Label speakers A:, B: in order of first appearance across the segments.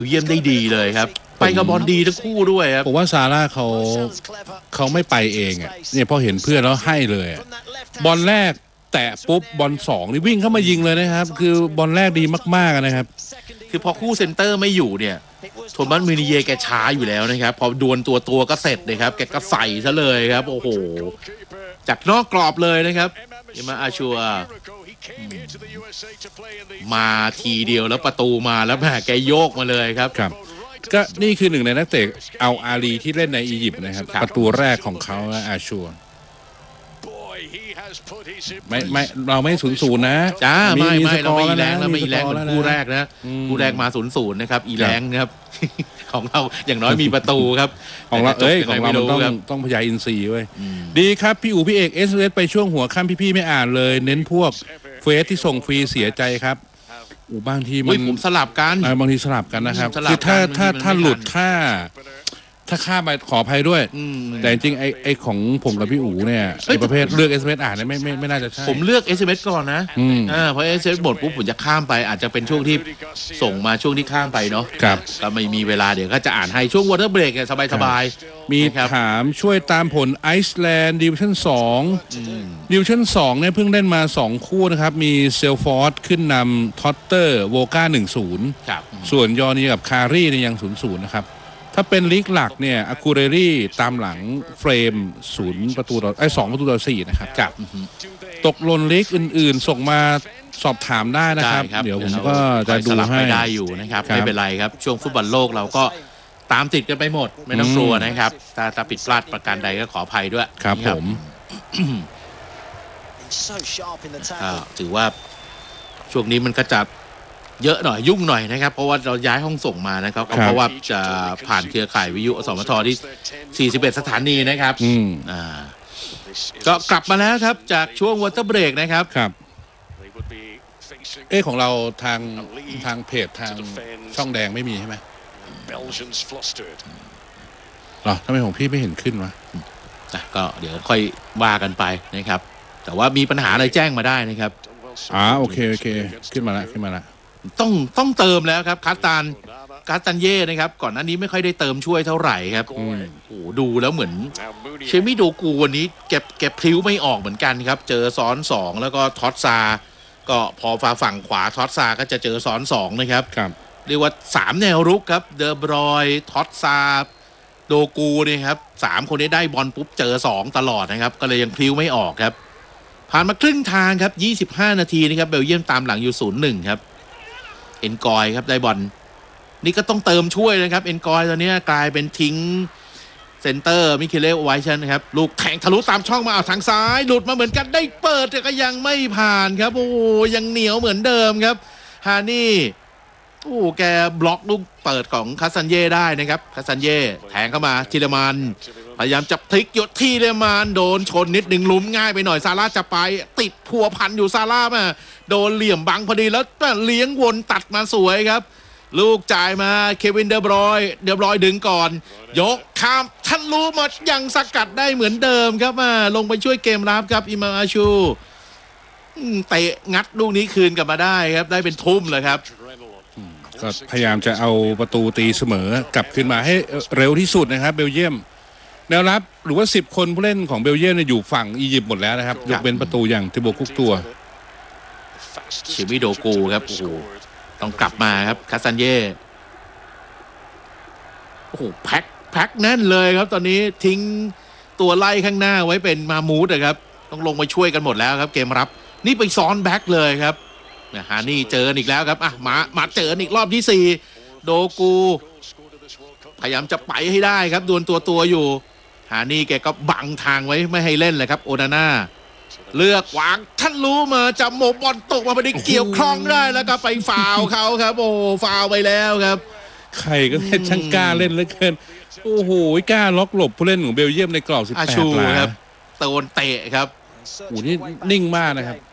A: เยี่ยมได้ดีเลยครับไปกับบอลดีทั้งคู่ด้วยครับ
B: ผมว่าซาร่าเขาไม่ไปเองอ่ะเนี่ยพอเห็นเพื่อนแล้วให้เลยบอลแรกแตะปุ๊บบอลสองนี่วิ่งเข้ามายิงเลยนะครับคือบอลแรกดีมากๆนะครับ
A: คือพอคู่เซนเตอร์ไม่อยู่เนี่ยโทมัสมูนิเย่แกช้าอยู่แล้วนะครับพอดวลตัวก็เสร็จเลยครับแกก็ใส่ซะเลยครับโอ้โหจากนอกกรอบเลยนะครับอิมาอาชัวมาทีเดียวแล้วประตูมาแล้วแหมแกโยกมาเลยครับ
B: ก็นี่คือหนึ่งในนักเตะเอาอาลีที่เล่นในอียิปต์นะครับประตูแรกของเขาอาชัวไม่เราไม่0-0นะ
A: จ้าไม่เราไม่อีแรงเราไม่อีแรงเหมือนคู่แรกนะคู่แรกมา0-0นะครับอีแรงนะครับของเราอย่างน้อยมีประตูครับ
B: ของเราของเราต้องพยายอินซีเว้ยดีครับพี่อู๋พี่เอกSOSไปช่วงหัวค่ำพี่ๆไม่อ่านเลยเน้นพวกเฟซที่ส่งฟรีเสียใจครับบางที
A: ผมสลับกัน
B: บางทีสลับกันนะครับคือถ้าหลุดถ้าข้ามไปขออภัยด้วยแต่จริงไอ้ของผมกับพี่อู๋เนี่ยประเภทเลือก SMS อ่านเนี่ยไม่น่าจะใช่
A: ผมเลือก SMS ก่อนนะเพราะ SMS หมดปุ๊บผมจะข้ามไปอาจจะเป็นช่วงที่ส่งมาช่วงที่ข้ามไปเนาะก็ไม่มีเวลาเดี๋ยวก็จะอ่านให้ช่วงวอเตอร์เบรกสบาย
B: ๆมีถามช่วยตามผลไอซ์แลนด์ดิวิชั่น2ดิวิชั่น2เนี่ยเพิ่งเล่นมา2คู่นะครับมีเซลฟอร์ดขึ้นนำท็อตเตอร์โวก้า 1-0 ส่วนยอร์นีกับคารีเนี่ยยัง 0-0 นะครับถ้าเป็นลีกหลักเนี่ยอากูเรรี่ตามหลังเฟรม2 ประตูต่อ 4นะครับจากตกหล่นลีกอื่นๆส่งมาสอบถามได้นะครับเดี๋ยวผมก็จะดูให้
A: ได้อยู่นะครับไม่เป็นไรครับช่วงฟุตบอลโลกเราก็ตามติดกันไปหมดไม่ต้องกลัวนะครับถ้าผิดพลาดประการใดก็ขออภัยด้วย
B: ครับผม
A: ถือว่าช่วงนี้มันก็จะเยอะหน่อยยุ่งหน่อยนะครับเพราะว่าเราย้ายห้องส่งมานะครับเพราะว่าจะผ่านเครือข่ายวิทยุสมทที่41สถานีนะครับก็กลับมาแล้วครับจากช่วงวอเตอร์เบรกนะครับ
B: ของเราทางเพจทางช่องแดงไม่มีใช่ไหมหรอทำไมของพี่ไม่เห็นขึ้นวะ
A: ก็เดี๋ยวค่อยว่ากันไปนะครับแต่ว่ามีปัญหาอะไรแจ้งมาได้นะครับ
B: โอเคขึ้นมาละ
A: ต้องเติมแล้วครับคาตันเย่นะครับก่อนหน้านี้ไม่ค่อยได้เติมช่วยเท่าไหร่ครับโอ้โหดูแล้วเหมือนเชมิโดกูวันนี้แกพลิ้วไม่ออกเหมือนกันครับเจอซ้อน2แล้วก็ท็อตซาก็พอฝั่งขวาท็อตซาก็จะเจอซ้อน2นะครับเรียกว่า3แนวรุกครับเดอบรอยท็อตซาโดกูเนี่ยครับ3คนนี้ได้บอลปุ๊บเจอ2ตลอดนะครับก็เลยยังพลิ้วไม่ออกครับผ่านมาครึ่งทางครับ25นาทีนะครับเบลเยียมตามหลังอยู่ 0-1 ครับเอ็นกอยครับได้บอลนี่ก็ต้องเติมช่วยนะครับเอ็นกอยตอนนี้กลายเป็นทิ้งเซนเตอร์มิเคเลไวชันนะครับลูกแทงทะลุตามช่องมาทางซ้ายหลุดมาเหมือนกันได้เปิดแต่ก็ยังไม่ผ่านครับโอ้ยังเหนียวเหมือนเดิมครับฮานี่แกบล็อกลูกเปิดของคาซันเย่ได้นะครับคาซันเย่แทงเข้ามาทีเลมันพยายามจับพลิกยศทีเลมันโดนชนนิดหนึ่งลุ้มง่ายไปหน่อยซาร่าจะไปติดพัวพันอยู่ซาร่ามาโดนเหลี่ยมบังพอดีแล้วเลี้ยงวนตัดมาสวยครับลูกจ่ายมาเควินเดอบรอยดึงก่อนยกข้ามทันรู้หมดยังสกัดได้เหมือนเดิมครับลงไปช่วยเกมรับครับอิมาอาชูเตะงัดลูกนี้คืนกลับมาได้ครับได้เป็นทุ่มเลยครับ
B: ก็พยายามจะเอาประตูตีเสมอกลับขึ้นมาให้เร็วที่สุดนะครับเบลเยียมแนวรับหรือว่า10คนผู้เล่นของเบลเยียมอยู่ฝั่งอียิปต์หมดแล้วนะครับยกเว้นประตูอย่างทิโบคุกตัว
A: เชมิโดกูครับโอ้โหต้องกลับมาครับคาซันเย่โอ้โหแพ็คแน่นเลยครับตอนนี้ทิ้งตัวไล่ข้างหน้าไว้เป็นมามูดนะครับต้องลงมาช่วยกันหมดแล้วครับเกมรับนี่ไปซ้อนแบ็คเลยครับฮานี่เจออีกแล้วครับมาเจออีกรอบที่4โดกูพยายามจะไปให้ได้ครับดวลตัวอยู่ฮานี่แกก็บังทางไว้ไม่ให้เล่นเลยครับโอนาน่าเลือกวางท่านรู้มาจะโมบอลตกมาพอดีเกี่ยวคล้องได้แล้วก็ไปฟาวเขาครับโอ้ฟาวไปแล้วครับ
B: ใครก็ได้ช่างกล้าเล่นเหลือเกินโอ้โหกล้าล็อกหลบผู้เล่นของเบลเยียมในกรอบ18 ล้า
A: ครับโดนเตะครับ
B: นี่นิ่งมากนะครับ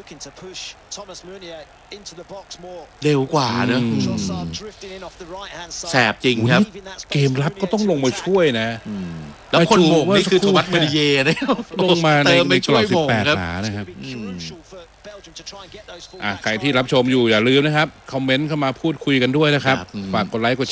A: เร็วกว่าเนอะแสบจริงครับ
B: เกมรับก็ต้องลงมาช่วยนะ
A: แล้วคนโหม่งนี่คือโทมัสเมดิเย่นะ
B: ลงมาในกรอบ18 ล้านะครับใครที่รับชมอยู่อย่าลืมนะครับคอมเมนต์เข้ามาพูดคุยกันด้วยนะครับฝากกดไลค์กด